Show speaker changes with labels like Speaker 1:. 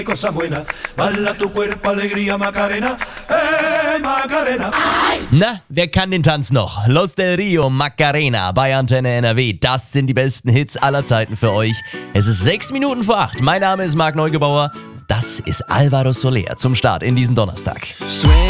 Speaker 1: Cosa buena, bala tu cuerpo, alegría, Macarena, Macarena.
Speaker 2: Na, wer kann den Tanz noch? Los del Rio, Macarena bei Antenne NRW. Das sind die besten Hits aller Zeiten für euch. Es ist 6 Minuten vor 8. Mein Name ist Marc Neugebauer. Das ist Alvaro Soler zum Start in diesen Donnerstag.